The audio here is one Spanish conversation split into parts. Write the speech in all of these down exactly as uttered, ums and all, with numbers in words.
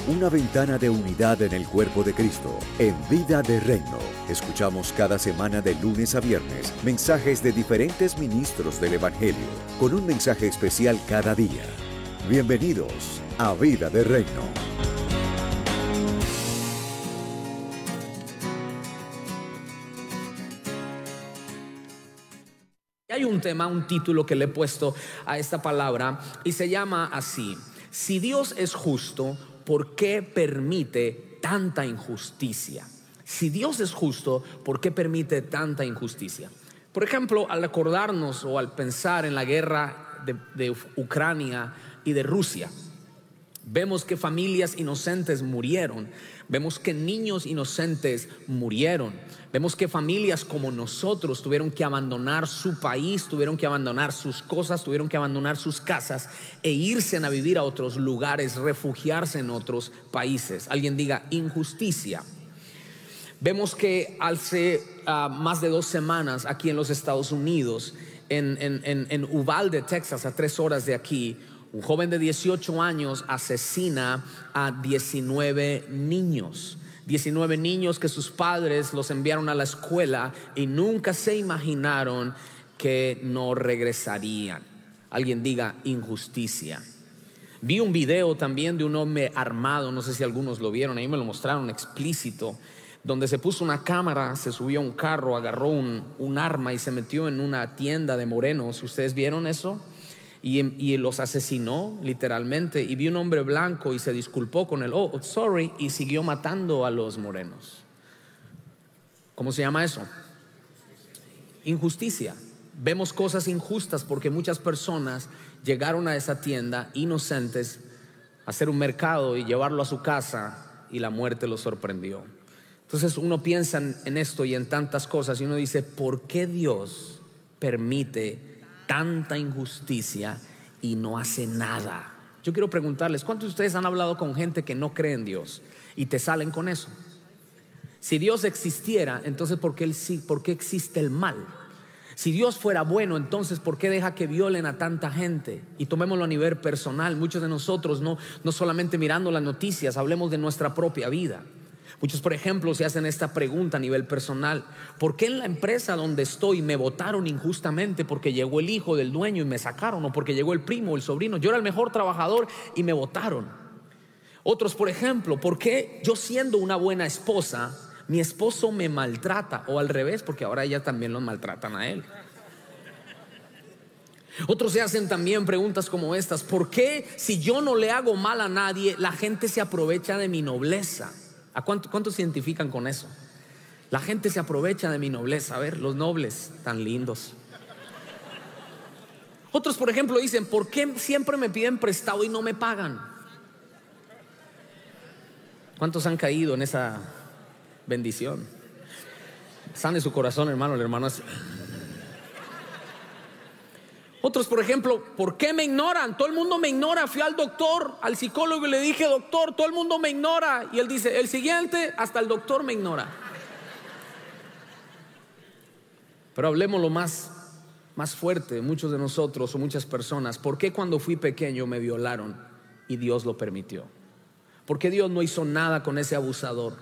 Una ventana de unidad en el cuerpo de Cristo, en Vida de Reino. Escuchamos cada semana de lunes a viernes mensajes de diferentes ministros del Evangelio, con un mensaje especial cada día. Bienvenidos a Vida de Reino. Hay un tema, un título que le he puesto a esta palabra y se llama así: si Dios es justo, ¿por qué permite tanta injusticia? Si Dios es justo, ¿por qué permite tanta injusticia? Por ejemplo, al acordarnos o al pensar en la guerra de, de Ucrania y de Rusia, vemos que familias inocentes murieron, vemos que niños inocentes murieron, vemos que familias como nosotros tuvieron que abandonar su país, tuvieron que abandonar sus cosas, tuvieron que abandonar sus casas e irse a vivir a otros lugares, refugiarse en otros países. Alguien diga injusticia. Vemos que hace uh, más de dos semanas aquí en los Estados Unidos, en, en, en, en Uvalde, Texas, a tres horas de aquí, un joven de dieciocho años asesina a diecinueve niños. diecinueve niños que sus padres los enviaron a la escuela y nunca se imaginaron que no regresarían. Alguien diga injusticia. Vi un video también de un hombre armado, no sé si algunos lo vieron, ahí me lo mostraron explícito, donde se puso una cámara, se subió a un carro, agarró un, un arma y se metió en una tienda de morenos. ¿Ustedes vieron eso? Y, y los asesinó literalmente, y vi un hombre blanco y se disculpó con él, oh, sorry, y siguió matando a los morenos. ¿Cómo se llama eso? Injusticia. Vemos cosas injustas porque muchas personas llegaron a esa tienda inocentes a hacer un mercado y llevarlo a su casa, y la muerte los sorprendió. Entonces uno piensa en esto y en tantas cosas y uno dice, ¿por qué Dios permite tanta injusticia y no hace nada? Yo quiero preguntarles, ¿cuántos de ustedes han hablado con gente que no cree en Dios y te salen con eso? Si Dios existiera, entonces ¿por qué, él, ¿por qué existe el mal? Si Dios fuera bueno, entonces ¿por qué deja que violen a tanta gente? Y tomémoslo a nivel personal. Muchos de nosotros no, no solamente mirando las noticias, hablemos de nuestra propia vida. Muchos, por ejemplo, se hacen esta pregunta a nivel personal: ¿por qué en la empresa donde estoy me votaron injustamente porque llegó el hijo del dueño y me sacaron? O porque llegó el primo o el sobrino, yo era el mejor trabajador y me votaron. Otros, por ejemplo, ¿por qué yo siendo una buena esposa mi esposo me maltrata? O al revés, porque ahora ella también los maltratan a él. Otros se hacen también preguntas como estas: ¿por qué si yo no le hago mal a nadie la gente se aprovecha de mi nobleza? ¿A cuánto, cuántos se identifican con eso? La gente se aprovecha de mi nobleza. A ver, los nobles tan lindos. Otros, por ejemplo, dicen: ¿por qué siempre me piden prestado y no me pagan? ¿Cuántos han caído en esa bendición? Sane su corazón, hermano. El hermano es... Otros, por ejemplo, ¿por qué me ignoran? Todo el mundo me ignora. Fui al doctor, al psicólogo, y le dije: doctor, todo el mundo me ignora. Y él dice: el siguiente, hasta el doctor me ignora. Pero hablemos lo más, más fuerte. Muchos de nosotros o muchas personas, ¿por qué cuando fui pequeño me violaron y Dios lo permitió? ¿Por qué Dios no hizo nada con ese abusador?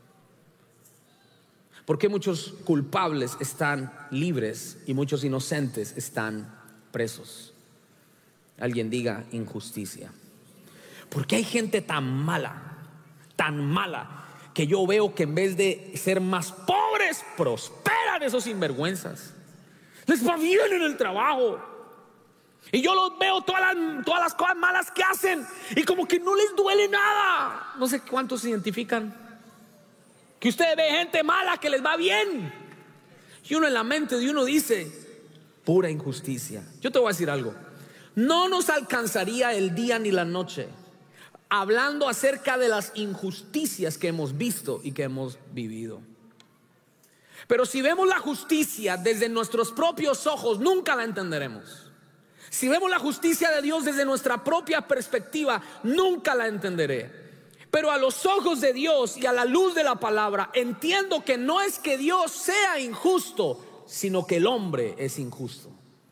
¿Por qué muchos culpables están libres y muchos inocentes están presos? Alguien diga injusticia. ¿Por qué hay gente tan mala, tan mala, que yo veo que en vez de ser más pobres prosperan esos sinvergüenzas? Les va bien en el trabajo y yo los veo todas las, todas las cosas malas que hacen y como que no les duele nada. No sé cuántos se identifican que usted ve gente mala que les va bien, y uno en la mente de uno dice: pura injusticia. Yo te voy a decir algo: no nos alcanzaría el día ni la noche hablando acerca de las injusticias que hemos visto y que hemos vivido. Pero si vemos la justicia desde nuestros propios ojos, nunca la entenderemos. Si vemos la justicia de Dios desde nuestra propia perspectiva, nunca la entenderé. Pero a los ojos de Dios y a la luz de la palabra, entiendo que no es que Dios sea injusto, sino que el hombre es injusto.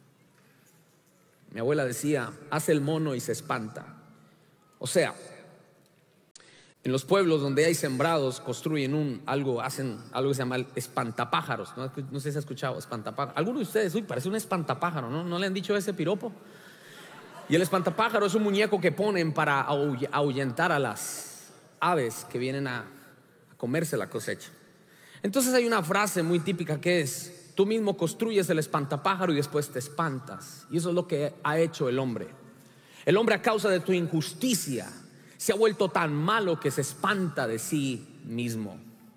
Mi abuela decía: hace el mono y se espanta. O sea, En los pueblos donde hay sembrados construyen un, algo, hacen algo que se llama espantapájaros. No, no sé si ha escuchado espantapájaros. Algunos de ustedes, uy, parece un espantapájaro, ¿no? ¿No le han dicho ese piropo? Y el espantapájaro es un muñeco que ponen para ahuyentar a las aves que vienen a, a comerse la cosecha. Entonces hay una frase muy típica que es: tú mismo construyes el espantapájaro y después te espantas. Y eso es lo que ha hecho el hombre. El hombre, a causa de tu injusticia, se ha vuelto tan malo que se espanta de sí mismo.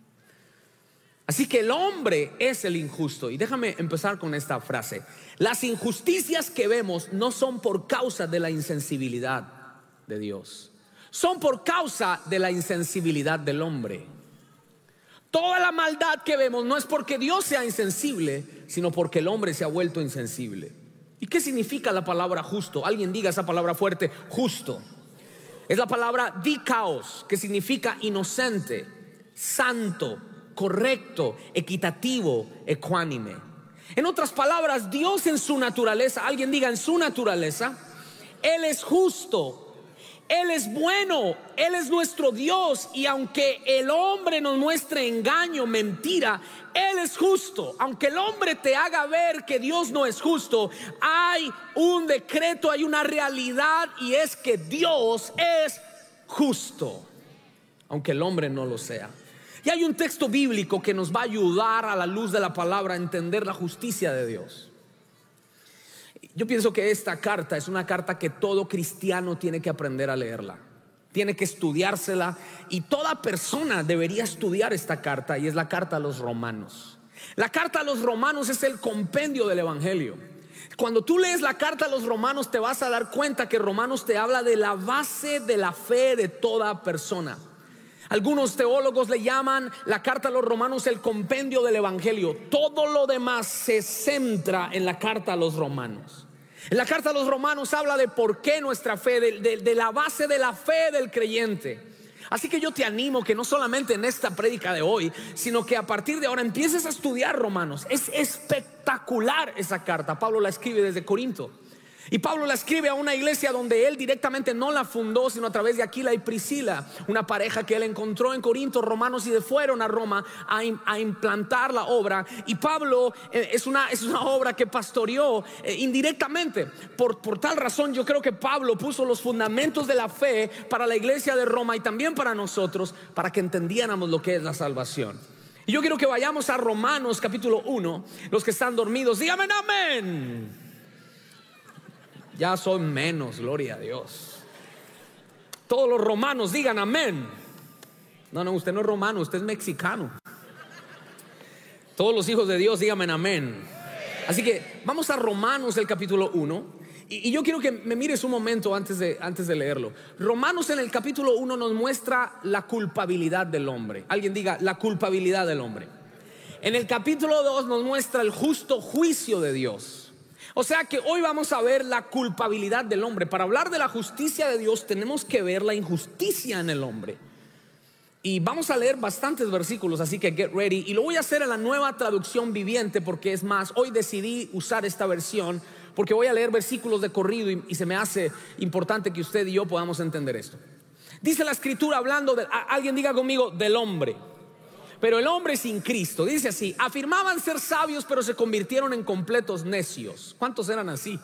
Así que el hombre es el injusto. Y déjame empezar con esta frase: las injusticias que vemos no son por causa de la insensibilidad de Dios, son por causa de la insensibilidad del hombre. Toda la maldad que vemos no es porque Dios sea insensible, sino porque el hombre se ha vuelto insensible. ¿Y qué significa la palabra justo? Alguien diga esa palabra fuerte: justo. Es la palabra dikaos, que significa inocente, santo, correcto, equitativo, ecuánime. En otras palabras, Dios en su naturaleza, alguien diga en su naturaleza, Él es justo, Él es bueno, Él es nuestro Dios. Y aunque el hombre nos muestre engaño, mentira, Él es justo. Aunque el hombre te haga ver que Dios no es justo, hay un decreto, hay una realidad, y es que Dios es justo, aunque el hombre no lo sea. Y hay un texto bíblico que nos va a ayudar a la luz de la palabra a entender la justicia de Dios. Yo pienso que esta carta es una carta que todo cristiano tiene que aprender a leerla, tiene que estudiársela, y toda persona debería estudiar esta carta, y es la carta a los Romanos. La carta a los Romanos es el compendio del Evangelio. Cuando tú lees la carta a los Romanos, te vas a dar cuenta que Romanos te habla de la base de la fe de toda persona. Algunos teólogos le llaman la carta a los Romanos el compendio del Evangelio. Todo lo demás se centra en la carta a los Romanos. En la carta a los Romanos habla de por qué nuestra fe, de, de, de la base de la fe del creyente. Así que yo te animo que no solamente en esta prédica de hoy, sino que a partir de ahora empieces a estudiar Romanos. Es espectacular esa carta. Pablo la escribe desde Corinto, y Pablo la escribe a una iglesia donde él directamente no la fundó, sino a través de Aquila y Priscila, una pareja que él encontró en Corinto, romanos, y de fueron a Roma a, a implantar la obra. Y Pablo eh, es, una, es una obra que pastoreó eh, indirectamente. Por, por tal razón yo creo que Pablo puso los fundamentos de la fe para la iglesia de Roma y también para nosotros, para que entendiéramos lo que es la salvación. Y yo quiero que vayamos a Romanos capítulo uno. Los que están dormidos, díganme amén. Ya son menos, gloria a Dios. Todos los romanos digan amén. No, no, usted no es romano, usted es mexicano. Todos los hijos de Dios díganme amén. Así que vamos a Romanos el capítulo uno. Y, y yo quiero que me mires un momento antes de, antes de leerlo. Romanos en el capítulo uno nos muestra la culpabilidad del hombre. Alguien diga la culpabilidad del hombre. En el capítulo dos nos muestra el justo juicio de Dios. O sea que hoy vamos a ver la culpabilidad del hombre. Para hablar de la justicia de Dios tenemos que ver la injusticia en el hombre. Y vamos a leer bastantes versículos, así que get ready. Y lo voy a hacer en la Nueva Traducción Viviente, porque es más, hoy decidí usar esta versión porque voy a leer versículos de corrido y, y se me hace importante que usted y yo podamos entender esto. Dice la escritura, hablando de, a, alguien diga conmigo, del hombre. Pero el hombre sin Cristo, dice así: afirmaban ser sabios, pero se convirtieron en completos necios. ¿Cuántos eran así?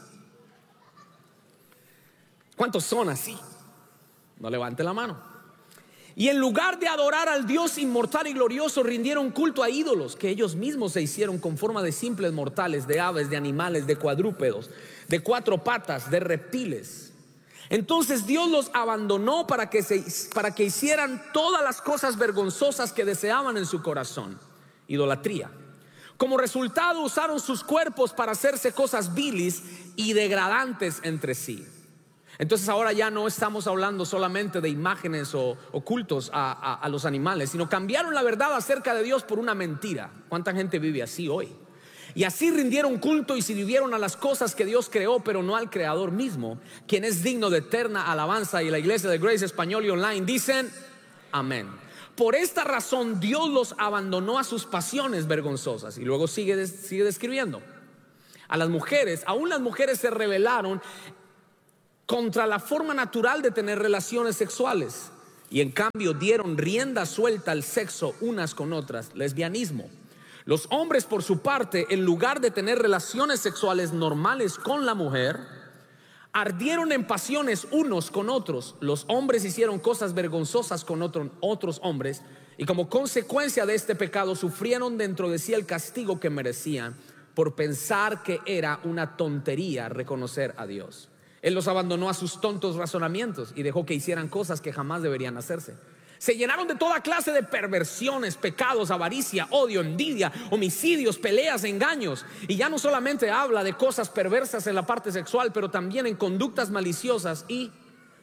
¿Cuántos son así? No levante la mano. Y en lugar de adorar al Dios inmortal y glorioso, rindieron culto a ídolos que ellos mismos se hicieron con forma de simples mortales, de aves, de animales, de cuadrúpedos, de cuatro patas, de reptiles. Entonces Dios los abandonó para que, se, para que hicieran todas las cosas vergonzosas que deseaban en su corazón. Idolatría. Como resultado usaron sus cuerpos para hacerse cosas viles y degradantes entre sí. Entonces ahora ya no estamos hablando solamente de imágenes o, o cultos a, a, a los animales, sino cambiaron la verdad acerca de Dios por una mentira. ¿Cuánta gente vive así hoy? Y así rindieron culto y sirvieron a las cosas que Dios creó, pero no al Creador mismo, quien es digno de eterna alabanza. Y la iglesia de Grace Español y Online dicen amén. Por esta razón Dios los abandonó a sus pasiones vergonzosas. Y luego sigue, sigue describiendo a las mujeres. Aún las mujeres se rebelaron contra la forma natural de tener relaciones sexuales. y en cambio dieron rienda suelta al sexo unas con otras, lesbianismo. Los hombres, por su parte, en lugar de tener relaciones sexuales normales con la mujer, ardieron en pasiones unos con otros. Los hombres hicieron cosas vergonzosas con otro, otros hombres, y como consecuencia de este pecado sufrieron dentro de sí el castigo que merecían por pensar que era una tontería reconocer a Dios. Él los abandonó a sus tontos razonamientos y dejó que hicieran cosas que jamás deberían hacerse. Se llenaron de toda clase de perversiones, pecados, avaricia, odio, envidia, homicidios, peleas, engaños. Y ya no solamente habla de cosas perversas en la parte sexual, pero también en conductas maliciosas y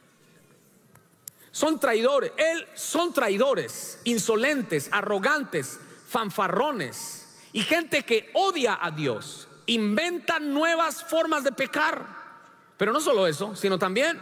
son traidores. Él son traidores, insolentes, arrogantes, fanfarrones y gente que odia a Dios. Inventan nuevas formas de pecar. Pero no solo eso, sino también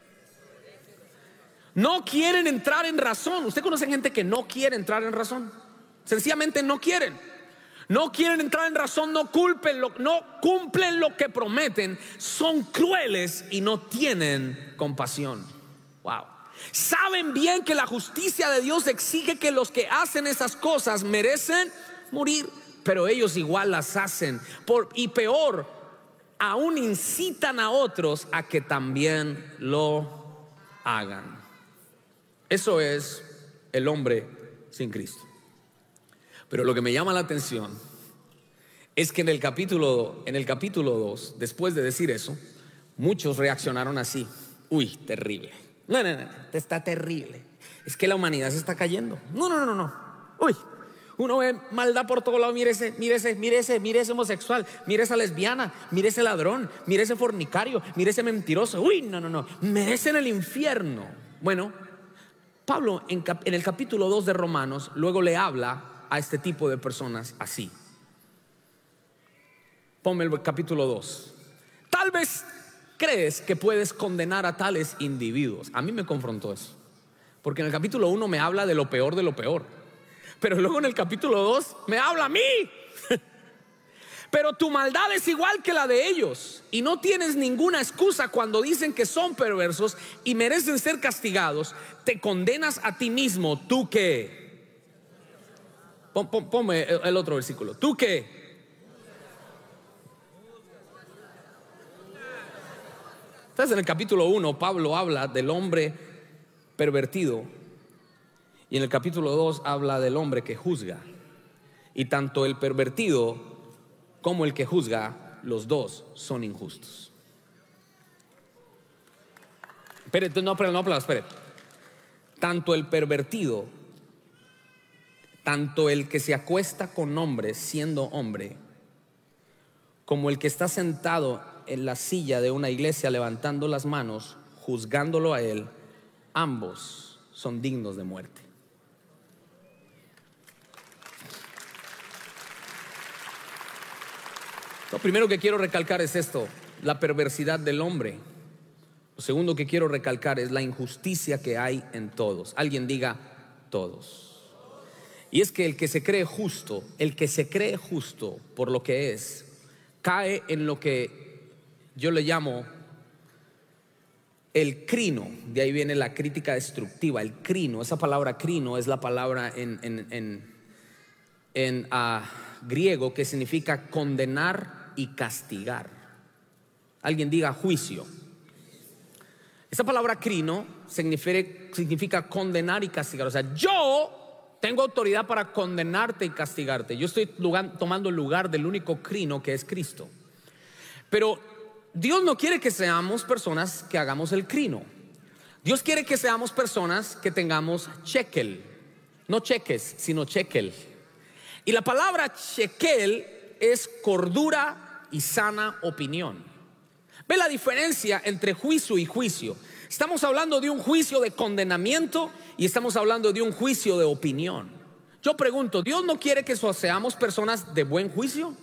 no quieren entrar en razón. ¿Usted conoce gente que no quiere entrar en razón? Sencillamente no quieren. No quieren entrar en razón, no culpen lo, no cumplen lo que prometen. Son crueles y no tienen compasión. Wow. Saben bien que la justicia de Dios exige que los que hacen esas cosas merecen morir, pero ellos igual las hacen. Por, y peor, aún incitan a otros a que también lo hagan. Eso es el hombre sin Cristo. Pero lo que me llama la atención es que en el capítulo en el capítulo dos, después de decir eso, muchos reaccionaron así: uy, terrible. No, no, no, está terrible. Es que la humanidad se está cayendo. No, no, no, no. Uy, uno ve maldad por todo lado. Mire ese, mire ese, mire ese, mire ese homosexual, mire esa lesbiana, mire ese ladrón, mire ese fornicario, mire ese mentiroso. Uy, no, no, no. Merecen el infierno. Bueno, Pablo en, cap, en el capítulo dos de Romanos luego le habla a este tipo de personas así. Ponme el capítulo dos. Tal vez crees que puedes condenar a tales individuos. A mí me confrontó eso, porque en el capítulo uno me habla de lo peor de lo peor, pero luego en el capítulo dos me habla a mí. Pero tu maldad es igual que la de ellos, y no tienes ninguna excusa cuando dicen que son perversos y merecen ser castigados. Te condenas a ti mismo. ¿Tú qué? Pon, pon, ponme el otro versículo. ¿Tú qué? Entonces en el capítulo uno Pablo habla del hombre pervertido, y en el capítulo dos habla del hombre que juzga. Y tanto el pervertido como el que juzga, los dos son injustos. Espere, no, pero no, pero espere. Tanto el pervertido, tanto el que se acuesta con hombres siendo hombre, como el que está sentado en la silla de una iglesia levantando las manos, juzgándolo a él, ambos son dignos de muerte. Lo primero que quiero recalcar es esto: la perversidad del hombre. Lo segundo que quiero recalcar es la injusticia que hay en todos. Alguien diga todos. Y es que el que se cree justo, el que se cree justo por lo que es, cae en lo que yo le llamo el crino. De ahí viene la crítica destructiva, el crino. Esa palabra crino es la palabra en, en, en, en uh, griego que significa condenar y castigar. Alguien diga juicio. Esa palabra crino significa, significa condenar y castigar. O sea, yo tengo autoridad para condenarte y castigarte. Yo estoy lugar, tomando el lugar del único crino, que es Cristo. Pero Dios no quiere que seamos personas que hagamos el crino. Dios quiere que seamos personas que tengamos shekel. No cheques, sino shekel. Y la palabra shekel es cordura y sana opinión. ¿Ve la diferencia entre juicio y juicio? Estamos hablando de un juicio de condenamiento y estamos hablando de un juicio de opinión. Yo pregunto, ¿Dios no quiere que seamos personas de buen juicio?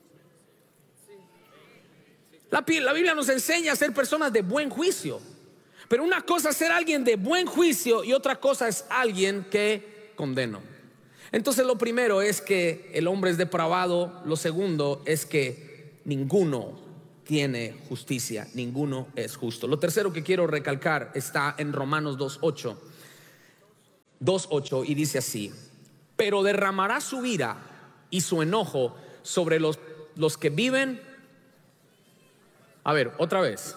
La, la Biblia nos enseña a ser personas de buen juicio. Pero una cosa es ser alguien de buen juicio y otra cosa es alguien que condena. Entonces lo primero es que el hombre es depravado. Lo segundo es que ninguno tiene justicia, ninguno es justo. Lo tercero que quiero recalcar está en Romanos dos ocho. dos ocho, y dice así: pero derramará su ira y su enojo sobre los, los que viven. A ver, otra vez.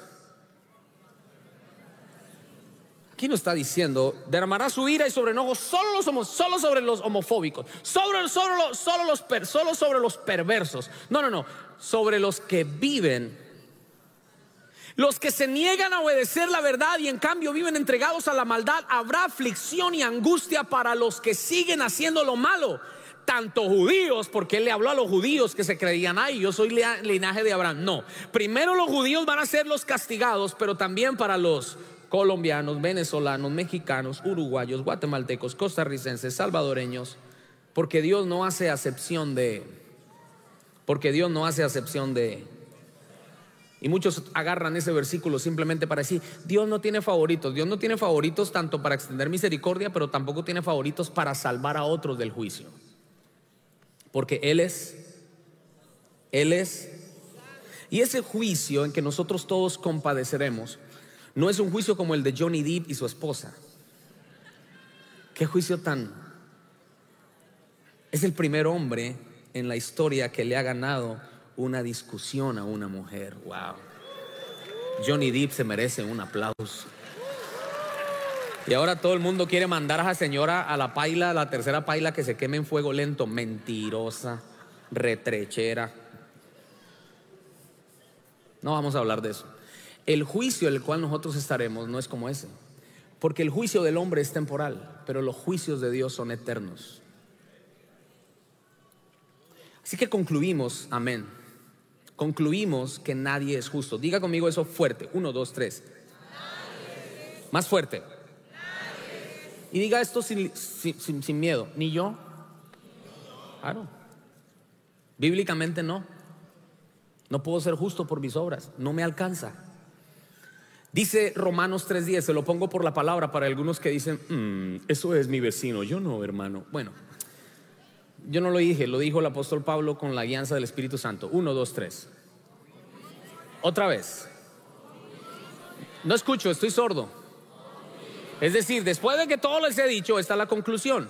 Aquí no está diciendo derramará su ira y sobre enojo solo, los homo, solo sobre los homofóbicos, sobre, sobre, los, solo, los per, solo sobre los perversos. No, no, no, sobre los que viven, los que se niegan a obedecer la verdad y en cambio viven entregados a la maldad. Habrá aflicción y angustia para los que siguen haciendo lo malo, tanto judíos, porque él le habló a los judíos que se creían, ay, yo soy linaje de Abraham. No, primero los judíos van a ser los castigados, pero también para los colombianos, venezolanos, mexicanos, uruguayos, guatemaltecos, costarricenses, salvadoreños, porque Dios no hace acepción de, porque Dios no hace acepción de. Y muchos agarran ese versículo simplemente para decir, Dios no tiene favoritos. Dios no tiene favoritos tanto para extender misericordia, pero tampoco tiene favoritos para salvar a otros del juicio. Porque Él es, Él es, y ese juicio en que nosotros todos compadeceremos no es un juicio como el de Johnny Depp y su esposa. Qué juicio tan. Es el primer hombre en la historia que le ha ganado una discusión a una mujer. Wow. Johnny Depp se merece un aplauso. Y ahora todo el mundo quiere mandar a esa señora a la paila, a la tercera paila, que se queme en fuego lento. Mentirosa, retrechera. No vamos a hablar de eso. El juicio el cual nosotros estaremos no es como ese, porque el juicio del hombre es temporal, pero los juicios de Dios son eternos. Así que concluimos, amén, concluimos que nadie es justo. Diga conmigo eso fuerte, uno, dos, tres. Más fuerte. Y diga esto sin, sin, sin, sin miedo. Ni yo. Claro. Bíblicamente no. No puedo ser justo por mis obras, no me alcanza. Dice Romanos tres diez, se lo pongo por la palabra para algunos que dicen, mmm, eso es mi vecino. Yo no, hermano. Bueno, yo no lo dije, lo dijo el apóstol Pablo con la guianza del Espíritu Santo. Uno, dos, tres. Otra vez. No escucho, estoy sordo. Es decir, después de que todo les he dicho, está la conclusión.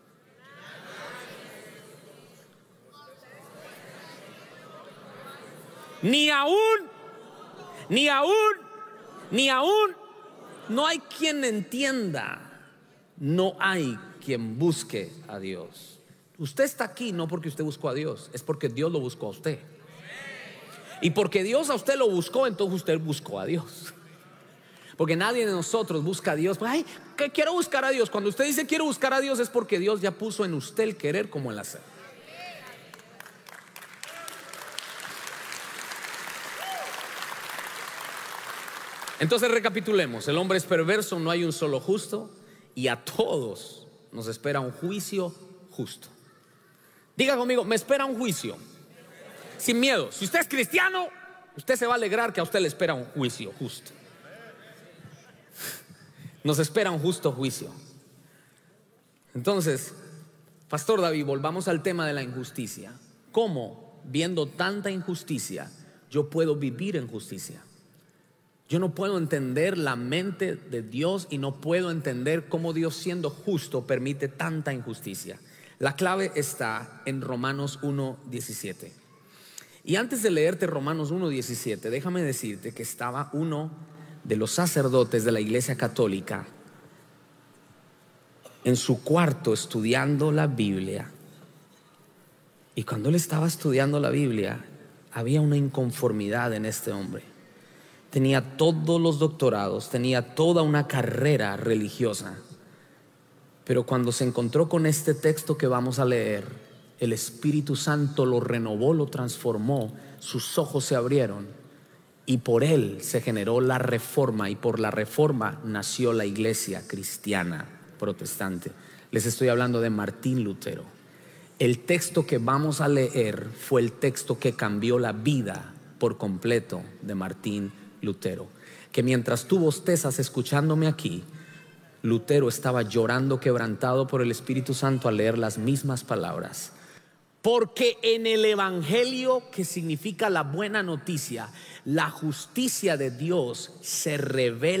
Ni aún, ni aún, ni aún, no hay quien entienda, no hay quien busque a Dios. Usted está aquí no porque usted buscó a Dios, es porque Dios lo buscó a usted. Y porque Dios a usted lo buscó, entonces usted buscó a Dios. Porque nadie de nosotros busca a Dios. Ay, que quiero buscar a Dios. Cuando usted dice quiero buscar a Dios, es porque Dios ya puso en usted el querer como el hacer. Entonces recapitulemos. El hombre es perverso, no hay un solo justo, y a todos nos espera un juicio justo. Diga conmigo, me espera un juicio. Sin miedo. Si usted es cristiano, usted se va a alegrar que a usted le espera un juicio justo. Nos espera un justo juicio. Entonces, Pastor David, volvamos al tema de la injusticia. ¿Cómo, viendo tanta injusticia, yo puedo vivir en justicia? Yo no puedo entender la mente de Dios y no puedo entender cómo Dios, siendo justo, permite tanta injusticia. La clave está en Romanos uno diecisiete. Y antes de leerte Romanos uno diecisiete, déjame decirte que estaba uno de los sacerdotes de la Iglesia Católica en su cuarto estudiando la Biblia. Y cuando él estaba estudiando la Biblia, había una inconformidad en este hombre. Tenía todos los doctorados, tenía toda una carrera religiosa, pero cuando se encontró con este texto que vamos a leer, el Espíritu Santo lo renovó, lo transformó, sus ojos se abrieron y por él se generó la reforma, y por la reforma nació la iglesia cristiana protestante. Les estoy hablando de Martín Lutero. El texto que vamos a leer fue el texto que cambió la vida por completo de Martín Lutero, que mientras tú bostezas escuchándome aquí, Lutero estaba llorando quebrantado por el Espíritu Santo al leer las mismas palabras. Porque en el Evangelio, que significa la buena noticia, la justicia de Dios se revela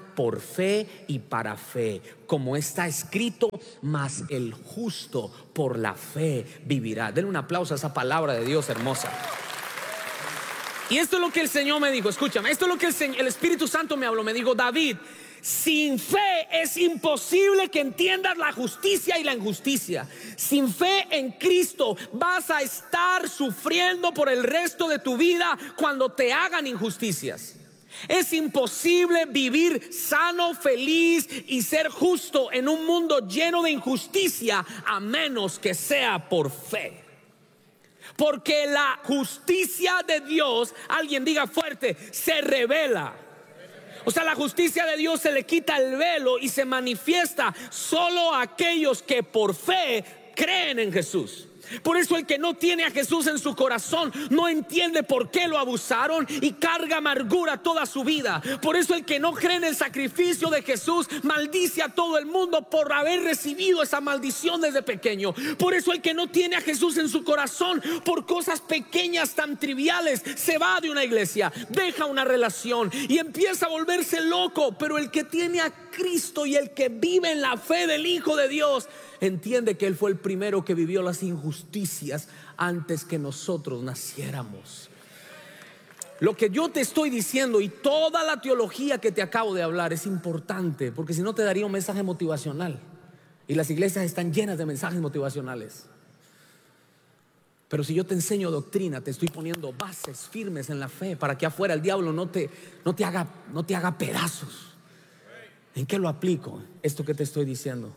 por fe y para fe, como está escrito, mas el justo por la fe vivirá. Denle un aplauso a esa palabra de Dios hermosa. Y esto es lo que el Señor me dijo, escúchame, esto es lo que el, Señor, el Espíritu Santo me habló, me dijo: David, sin fe es imposible que entiendas la justicia y la injusticia. Sin fe en Cristo vas a estar sufriendo por el resto de tu vida cuando te hagan injusticias. Es imposible vivir sano, feliz y ser justo en un mundo lleno de injusticia a menos que sea por fe. Porque la justicia de Dios, alguien diga fuerte, se revela. O sea, la justicia de Dios se le quita el velo y se manifiesta solo a aquellos que por fe creen en Jesús. Por eso el que no tiene a Jesús en su corazón no entiende por qué lo abusaron y carga amargura toda su vida. Por eso el que no cree en el sacrificio de Jesús maldice a todo el mundo por haber recibido esa maldición desde pequeño. Por eso el que no tiene a Jesús en su corazón, por cosas pequeñas tan triviales, se va de una iglesia, deja una relación y empieza a volverse loco. Pero el que tiene a Cristo y el que vive en la fe del Hijo de Dios entiende que Él fue el primero que vivió las injusticias antes que nosotros naciéramos. Lo que yo te estoy diciendo y toda la teología que te acabo de hablar es importante, porque si no te daría un mensaje motivacional, y las iglesias están llenas de mensajes motivacionales. Pero si yo te enseño doctrina, te estoy poniendo bases firmes en la fe para que afuera el diablo no te, no te haga, no te haga pedazos. ¿En qué lo aplico? Esto que te estoy diciendo,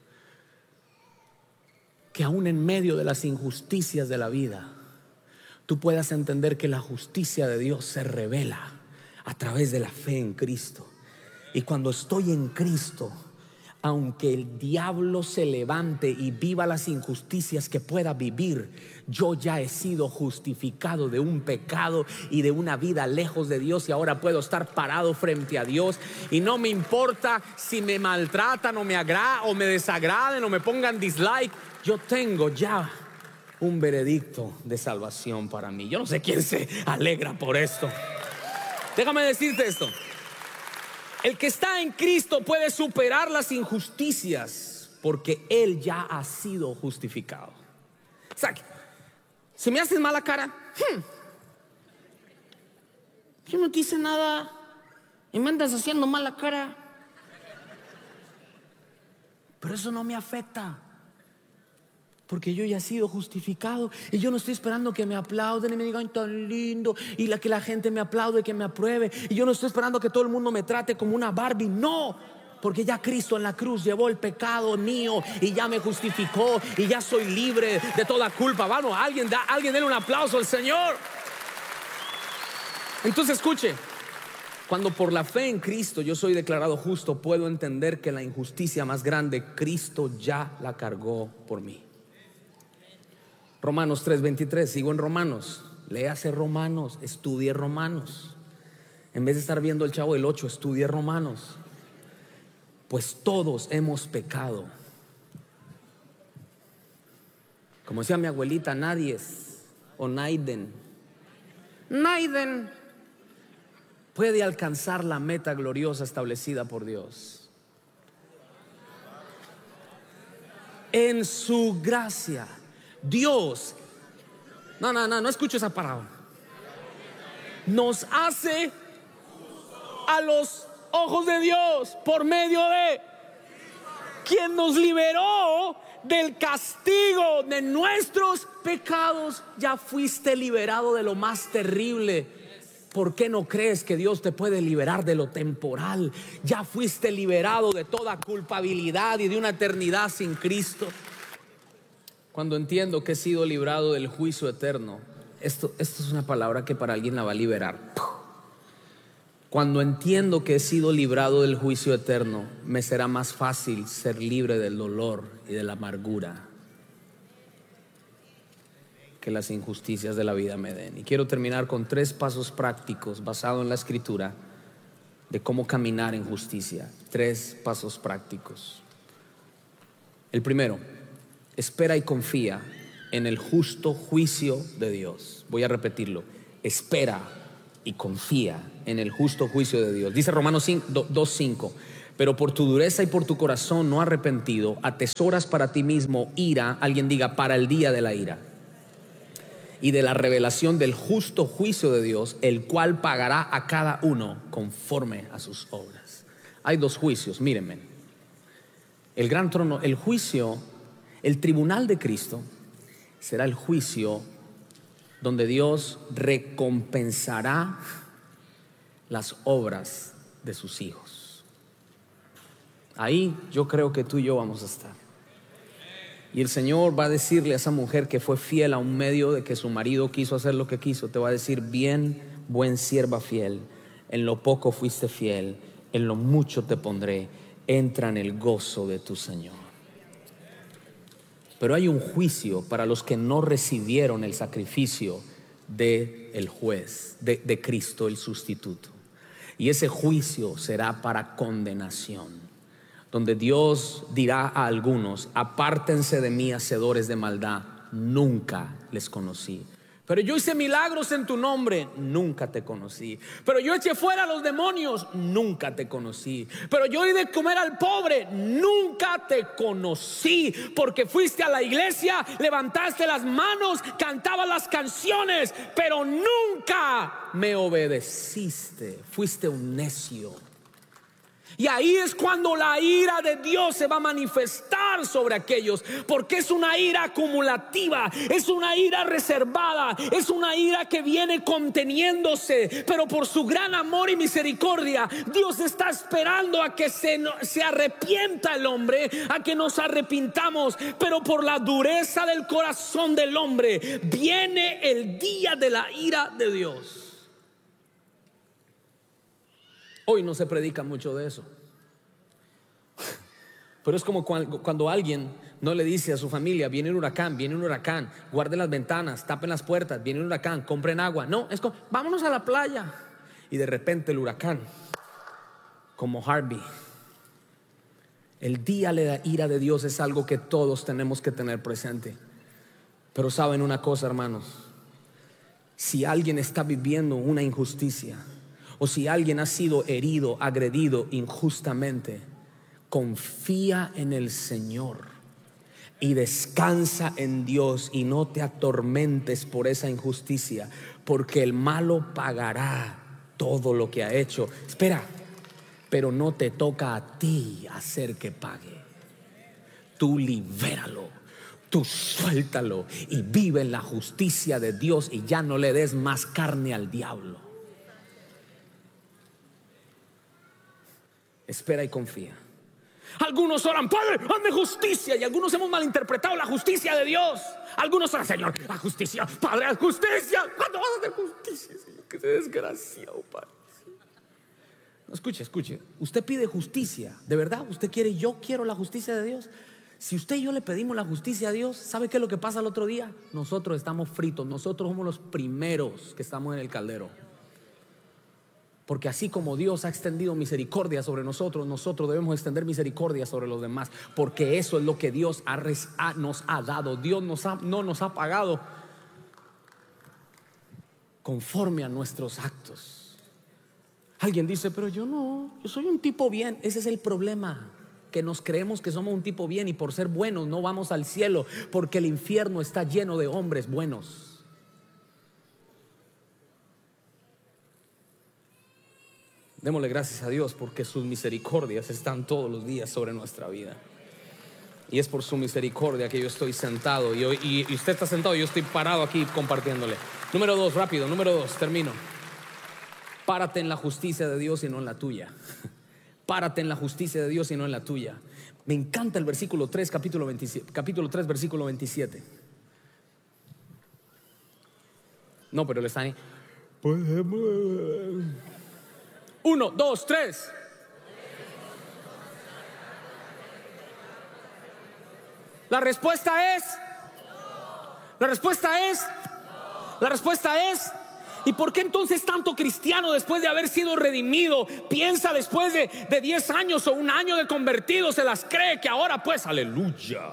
que aún en medio de las injusticias de la vida, tú puedas entender que la justicia de Dios se revela a través de la fe en Cristo. Y cuando estoy en Cristo, aunque el diablo se levante y viva las injusticias que pueda vivir, yo ya he sido justificado de un pecado y de una vida lejos de Dios, y ahora puedo estar parado frente a Dios y no me importa si me maltratan o me agra- o me desagraden o me pongan dislike. Yo tengo ya un veredicto de salvación para mí. Yo no sé quién se alegra por esto. Déjame decirte esto: el que está en Cristo puede superar las injusticias porque Él ya ha sido justificado. O sea, si me haces mala cara, hmm, yo no te hice nada y me andas haciendo mala cara, pero eso no me afecta, porque yo ya he sido justificado. Y yo no estoy esperando que me aplauden y me digan tan lindo, y la, que la gente me aplaude y que me apruebe. Y yo no estoy esperando que todo el mundo me trate como una Barbie. No, porque ya Cristo en la cruz llevó el pecado mío y ya me justificó y ya soy libre de toda culpa. Vamos, alguien, da, alguien denle un aplauso al Señor. Entonces escuche, cuando por la fe en Cristo yo soy declarado justo, puedo entender que la injusticia más grande Cristo ya la cargó por mí. Romanos tres veintitrés, sigo en Romanos. Léase Romanos, estudie Romanos. En vez de estar viendo el Chavo del ocho, estudie Romanos. Pues todos hemos pecado. Como decía mi abuelita, nadie es, o Naiden, Naiden puede alcanzar la meta gloriosa establecida por Dios. En su gracia, Dios, no, no, no, no escucho esa palabra, nos hace a los ojos de Dios por medio de quien nos liberó del castigo de nuestros pecados. Ya fuiste liberado de lo más terrible. ¿Por qué no crees que Dios te puede liberar de lo temporal? Ya fuiste liberado de toda culpabilidad y de una eternidad sin Cristo. Cuando entiendo que he sido librado del juicio eterno, esto, esto es una palabra que para alguien la va a liberar. Cuando entiendo que he sido librado del juicio eterno, me será más fácil ser libre del dolor y de la amargura que las injusticias de la vida me den. Y quiero terminar con tres pasos prácticos basados en la Escritura de cómo caminar en justicia. Tres pasos prácticos. El primero: espera y confía en el justo juicio de Dios. Voy a repetirlo: espera y confía en el justo juicio de Dios. Dice Romanos dos cinco: pero por tu dureza y por tu corazón no arrepentido, atesoras para ti mismo ira, alguien diga, para el día de la ira y de la revelación del justo juicio de Dios, el cual pagará a cada uno conforme a sus obras. Hay dos juicios, mírenme. El gran trono, el juicio, el tribunal de Cristo será el juicio donde Dios recompensará las obras de sus hijos. Ahí yo creo que tú y yo vamos a estar. Y el Señor va a decirle a esa mujer que fue fiel a un medio de que su marido quiso hacer lo que quiso, te va a decir: bien, buen sierva fiel, en lo poco fuiste fiel, en lo mucho te pondré, entra en el gozo de tu Señor. Pero hay un juicio para los que no recibieron el sacrificio del juez, de, de Cristo el sustituto. Y ese juicio será para condenación, donde Dios dirá a algunos: apártense de mí, hacedores de maldad, nunca les conocí. Pero yo hice milagros en tu nombre, nunca te conocí. Pero yo eché fuera a los demonios, nunca te conocí. Pero yo di de comer al pobre, nunca te conocí. Porque fuiste a la iglesia, levantaste las manos, cantabas las canciones, pero nunca me obedeciste. Fuiste un necio. Y ahí es cuando la ira de Dios se va a manifestar sobre aquellos, porque es una ira acumulativa, es una ira reservada, es una ira que viene conteniéndose, pero por su gran amor y misericordia Dios está esperando a que se, se arrepienta el hombre, a que nos arrepintamos. Pero por la dureza del corazón del hombre viene el día de la ira de Dios. Hoy no se predica mucho de eso, pero es como cuando alguien no le dice a su familia: viene un huracán, viene un huracán, guarden las ventanas, tapen las puertas, viene un huracán, compren agua. No, es como: vámonos a la playa. Y de repente el huracán, como Harvey. El día de la ira de Dios es algo que todos tenemos que tener presente. Pero saben una cosa, hermanos, si alguien está viviendo una injusticia, o si alguien ha sido herido, agredido injustamente, confía en el Señor y descansa en Dios, y no te atormentes por esa injusticia, porque el malo pagará todo lo que ha hecho. Espera, pero no te toca a ti hacer que pague. Tú libéralo, tú suéltalo y vive en la justicia de Dios, y ya no le des más carne al diablo. Espera y confía. Algunos oran: Padre, hazme justicia. Y algunos hemos malinterpretado la justicia de Dios. Algunos oran: Señor, la justicia. Padre, haz justicia. ¿Cuándo vas a hacer justicia, Señor? Que desgraciado, Padre. No, escuche, escuche. Usted pide justicia, ¿de verdad? ¿Usted quiere? Yo quiero la justicia de Dios. Si usted y yo le pedimos la justicia a Dios, ¿sabe qué es lo que pasa el otro día? Nosotros estamos fritos. Nosotros somos los primeros que estamos en el caldero. Porque así como Dios ha extendido misericordia sobre nosotros, nosotros debemos extender misericordia sobre los demás, porque eso es lo que Dios ha, ha, nos ha dado. Dios nos ha, no nos ha pagado conforme a nuestros actos. Alguien dice: pero yo no, yo soy un tipo bien. Ese es el problema, que nos creemos que somos un tipo bien, y por ser buenos no vamos al cielo, porque el infierno está lleno de hombres buenos. Démosle gracias a Dios, porque sus misericordias están todos los días sobre nuestra vida. Y es por su misericordia que yo estoy sentado, y, y, y usted está sentado y yo estoy parado aquí compartiéndole. Número dos, rápido, número dos, termino. Párate en la justicia de Dios y no en la tuya. Párate en la justicia de Dios y no en la tuya. Me encanta el versículo tres, capítulo veintisiete, capítulo tres, versículo veintisiete. No, pero le está ahí. Uno, dos, tres. La respuesta es La respuesta es La respuesta es ¿y por qué entonces tanto cristiano, después de haber sido redimido, piensa después de, de diez años o un año de convertido, se las cree que ahora pues, aleluya,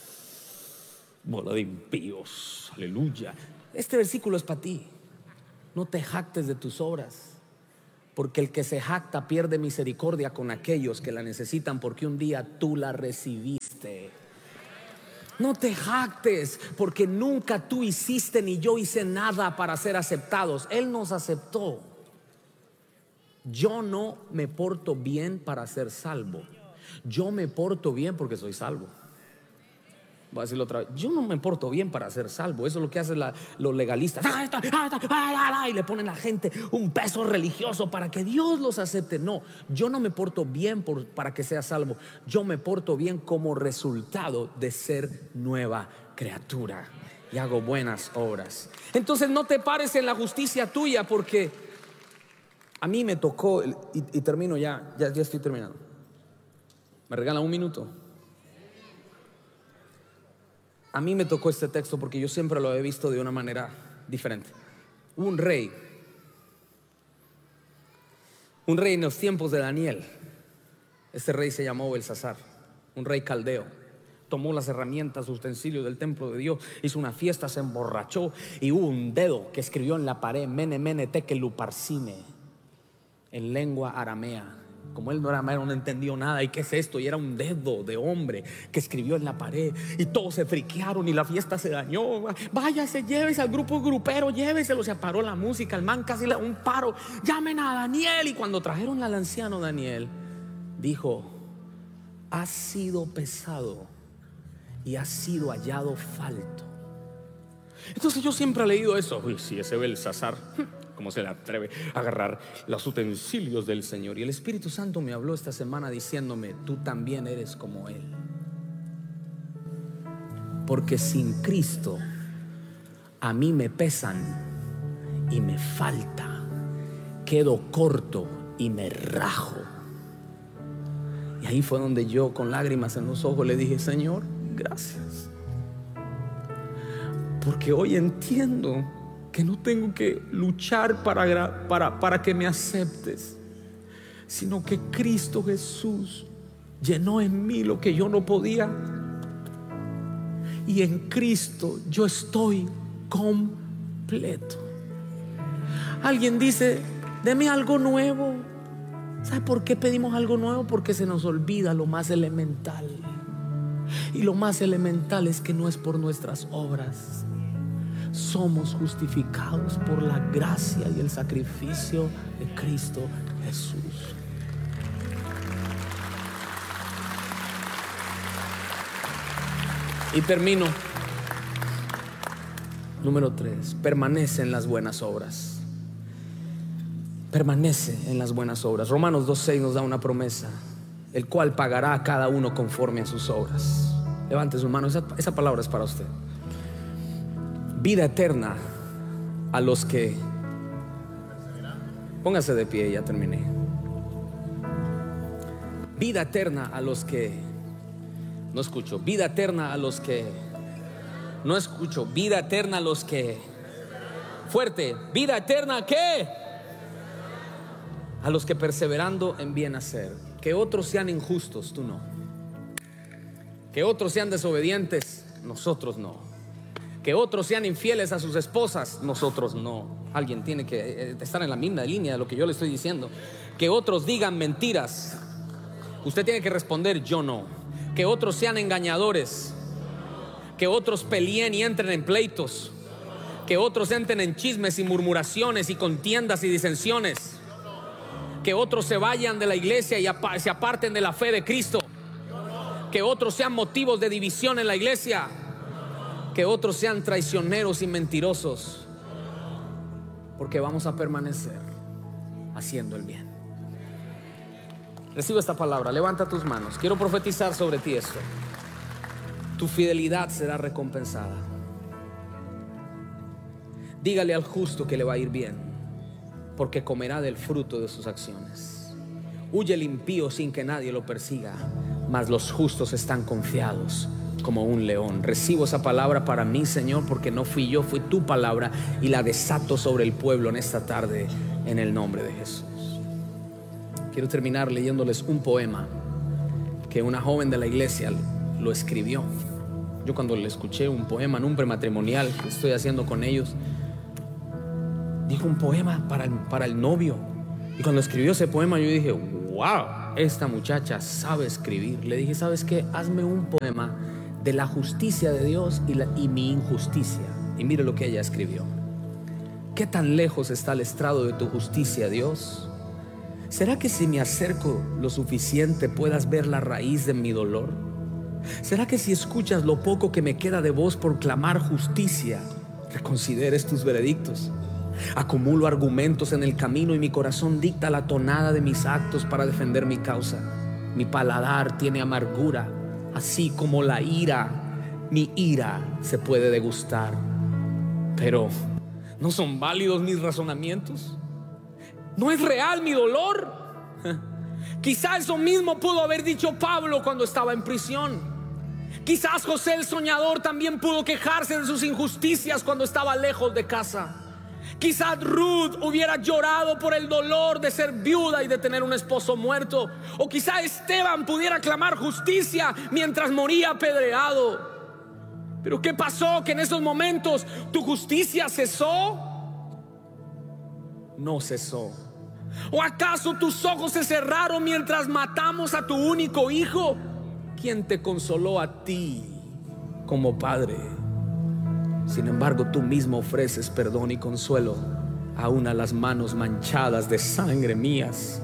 bola de impíos, aleluya? Este versículo es para ti. no te jactes de tus obras, porque el que se jacta pierde misericordia con aquellos que la necesitan, porque un día tú la recibiste. No te jactes, porque nunca tú hiciste ni yo hice nada para ser aceptados. Él nos aceptó. Yo no me porto bien para ser salvo. Yo me porto bien porque soy salvo. Voy a decirlo otra vez. Yo no me porto bien para ser salvo. Eso es lo que hacen la, los legalistas. Y le ponen a la gente un peso religioso para que Dios los acepte. No, yo no me porto bien por, para que sea salvo. Yo me porto bien como resultado de ser nueva criatura y hago buenas obras. Entonces no te pares en la justicia tuya, porque a mí me tocó, y, y termino ya, ya, ya estoy terminando. ¿Me regalan un minuto? A mí me tocó este texto porque yo siempre lo he visto de una manera diferente. Un rey, un rey en los tiempos de Daniel. Este rey se llamó Belsasar, un rey caldeo. Tomó las herramientas, utensilios del templo de Dios, hizo una fiesta, se emborrachó, y hubo un dedo que escribió en la pared: Mene, mene, tekel uparsine, en lengua aramea. Como él no era arameo, no entendió nada. ¿Y qué es esto? Y era un dedo de hombre que escribió en la pared, y todos se friquearon y la fiesta se dañó. Váyase, llévese al grupo grupero, lléveselo. Se paró la música, el man casi le da un paro. Llamen a Daniel. Y cuando trajeron al anciano Daniel, dijo: has sido pesado y has sido hallado falto. Entonces yo siempre he leído eso. Uy, si ese Belsasar, ¿cómo se le atreve a agarrar los utensilios del Señor? Y el Espíritu Santo me habló esta semana diciéndome: tú también eres como Él. Porque sin Cristo a mí me pesan y me falta, quedo corto y me rajo. Y ahí fue donde yo, con lágrimas en los ojos, le dije: Señor, gracias, porque hoy entiendo que no tengo que luchar para, para, para que me aceptes, sino que Cristo Jesús llenó en mí lo que yo no podía, y en Cristo yo estoy completo. Alguien dice: deme algo nuevo. ¿Sabe por qué pedimos algo nuevo? Porque se nos olvida lo más elemental, y lo más elemental es que no es por nuestras obras. Somos justificados por la gracia y el sacrificio de Cristo Jesús. Y termino. Número tres: permanece en las buenas obras. Permanece en las buenas obras. Romanos dos seis nos da una promesa: el cual pagará a cada uno conforme a sus obras. Levante su mano, esa, esa palabra es para usted. Vida eterna a los que... Póngase de pie, ya terminé. Vida eterna a los que... No escucho. Vida eterna a los que... No escucho. Vida eterna a los que... Fuerte. Vida eterna ¿a qué? A los que perseverando en bien hacer. Que otros sean injustos, tú no. Que otros sean desobedientes, nosotros no. Que otros sean infieles a sus esposas, nosotros no. Alguien tiene que estar en la misma línea de lo que yo le estoy diciendo. Que otros digan mentiras, usted tiene que responder: yo no. Que otros sean engañadores. Que otros peleen y entren en pleitos. Que otros entren en chismes y murmuraciones y contiendas y disensiones. Que otros se vayan de la iglesia y se aparten de la fe de Cristo. Que otros sean motivos de división en la iglesia. Que otros sean traicioneros y mentirosos. Porque vamos a permanecer haciendo el bien. Recibe esta palabra, levanta tus manos. Quiero profetizar sobre ti esto: tu fidelidad será recompensada. Dígale al justo que le va a ir bien, porque comerá del fruto de sus acciones. Huye el impío sin que nadie lo persiga, mas los justos están confiados como un león. Recibo esa palabra para mí, Señor, porque no fui yo, fue tu palabra, y la desato sobre el pueblo en esta tarde, en el nombre de Jesús. Quiero terminar leyéndoles un poema que una joven de la iglesia lo escribió. Yo cuando le escuché un poema en un prematrimonial que estoy haciendo con ellos, dijo un poema para el, para el novio. Y cuando escribió ese poema yo dije, wow, esta muchacha sabe escribir. Le dije, ¿sabes qué? Hazme un poema de la justicia de Dios y, la, y mi injusticia. Y mire lo que ella escribió. ¿Qué tan lejos está el estrado de tu justicia, Dios? ¿Será que si me acerco lo suficiente puedas ver la raíz de mi dolor? ¿Será que si escuchas lo poco que me queda de voz por clamar justicia, reconsideres tus veredictos? Acumulo argumentos en el camino y mi corazón dicta la tonada de mis actos para defender mi causa. Mi paladar tiene amargura, así como la ira. Mi ira se puede degustar. Pero ¿no son válidos mis razonamientos? ¿No es real mi dolor? Quizás eso mismo pudo haber dicho Pablo cuando estaba en prisión. Quizás José el soñador también pudo quejarse de sus injusticias cuando estaba lejos de casa. Quizás Ruth hubiera llorado por el dolor de ser viuda y de tener un esposo muerto. O quizás Esteban pudiera clamar justicia mientras moría apedreado. Pero ¿qué pasó? ¿Que en esos momentos tu justicia cesó? No cesó. ¿O acaso tus ojos se cerraron mientras matamos a tu único hijo? ¿Quién te consoló a ti como padre? Sin embargo, tú mismo ofreces perdón y consuelo aún a las manos manchadas de sangre mías.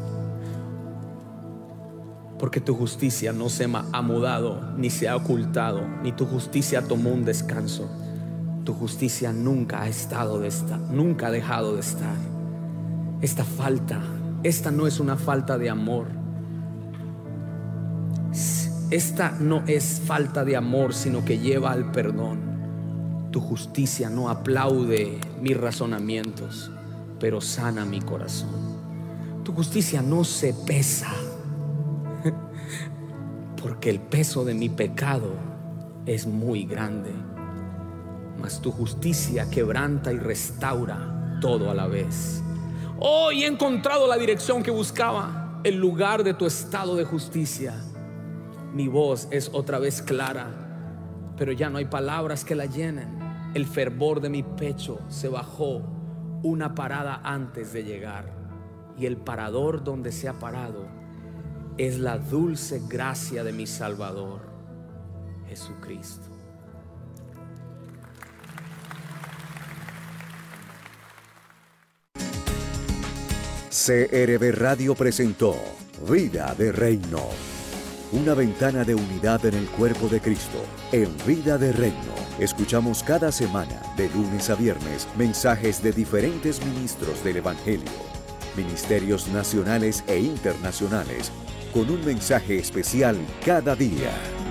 Porque tu justicia no se ha mudado, ni se ha ocultado, ni tu justicia tomó un descanso. Tu justicia nunca ha estado de estar, nunca ha dejado de estar. Esta falta, esta no es una falta de amor. Esta no es falta de amor, sino que lleva al perdón. Tu justicia no aplaude mis razonamientos, pero sana mi corazón. Tu justicia no se pesa, porque el peso de mi pecado es muy grande. Mas tu justicia quebranta y restaura todo a la vez. Hoy he encontrado la dirección que buscaba, el lugar de tu estado de justicia. Mi voz es otra vez clara, pero ya no hay palabras que la llenen. El fervor de mi pecho se bajó una parada antes de llegar, y el parador donde se ha parado es la dulce gracia de mi Salvador, Jesucristo. C R B Radio presentó Vida de Reino, una ventana de unidad en el cuerpo de Cristo. En Vida de Reino escuchamos cada semana, de lunes a viernes, mensajes de diferentes ministros del Evangelio, ministerios nacionales e internacionales, con un mensaje especial cada día.